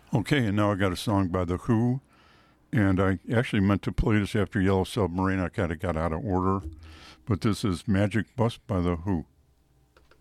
Okay, and now I got a song by The Who, and I actually meant to play this after Yellow Submarine. I kind of got out of order, but this is Magic Bus by The Who.